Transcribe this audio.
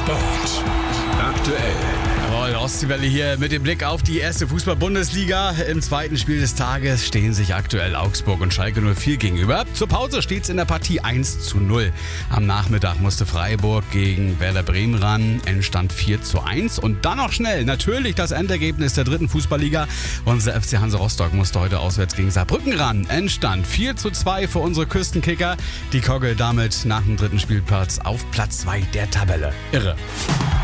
Sport. Aktuell. Jawohl, Ostseewelle hier mit dem Blick auf die erste Fußball-Bundesliga. Im zweiten Spiel des Tages stehen sich aktuell Augsburg und Schalke 04 gegenüber. Zur Pause steht es in der Partie 1:0. Am Nachmittag musste Freiburg gegen Werder Bremen ran. Endstand 4:1. Und dann noch schnell, natürlich das Endergebnis der dritten Fußballliga. Unser FC Hansa Rostock musste heute auswärts gegen Saarbrücken ran. Endstand 4:2 für unsere Küstenkicker. Die Kogge damit nach dem dritten Spielplatz auf Platz 2 der Tabelle. Irre.